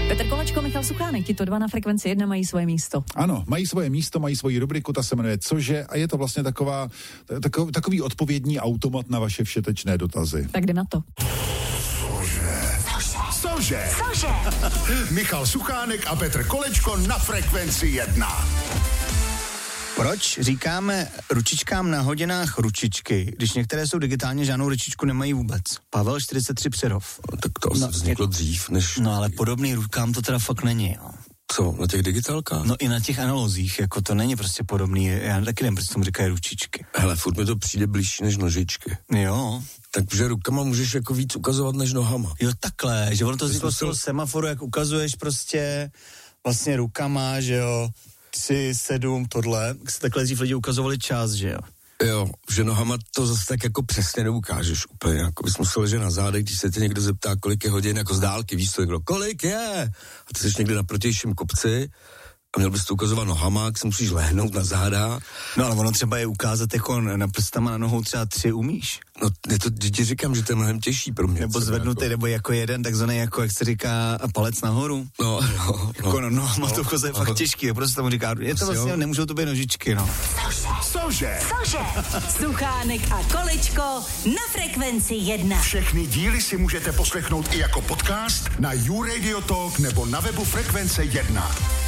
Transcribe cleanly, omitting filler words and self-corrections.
Petr Kolečko, Michal Suchánek, tito dva na Frekvenci 1 mají svoje místo. Ano, mají svoje místo, mají svoji rubriku, ta se jmenuje Cože a je to vlastně takový odpovědní automat na vaše všetečné dotazy. Tak jde na to. Cože? Michal Suchánek a Petr Kolečko na Frekvenci 1. Proč říkáme ručičkám na hodinách ručičky, když některé jsou digitálně, žádnou ručičku nemají vůbec? Pavel 43 Přerov. No, tak to asi vzniklo dřív, než... No ale podobný rukám to teda fakt není, jo. Co, na těch digitálkách? No i na těch analozích, jako to není prostě podobný, já taky nevím, proč tomu říkají ručičky. Hele, furt mi to přijde blížší než nožičky. Jo. Takže rukama můžeš jako víc ukazovat než nohama. Jo, takhle, že ono to vzniklo z toho semaforu, jak ukazuješ prostě vlastně rukama, že jo, 3, 7, tohle, jak se takhle dřív lidi ukazovali čas, že jo. Jo, že nohama to zase tak jako přesně neukážeš úplně, jako bys musel ležet na zádech, když se tě někdo zeptá, kolik je hodin, jako z dálky, víš co, někdo, kolik je? A ty jsi někde na protějším kopci a měl bys to ukazovat nohama, jak se musíš lehnout na záda. No ale ono třeba je ukázat jako na prstama na nohou třeba 3 umíš. No, ti říkám, že to je mnohem těžší pro mě. Nebo zvednutý, jako... nebo jako jeden takzvaný, jako jak se říká, palec nahoru. No. Má to je fakt těžký, prostě tomu říká, je to vlastně, nemůžou to být nožičky, no. Cože? Suchánek a Kolečko na Frekvenci 1. Všechny díly si můžete poslechnout i jako podcast na YouRadio Talk nebo na webu Frekvence 1.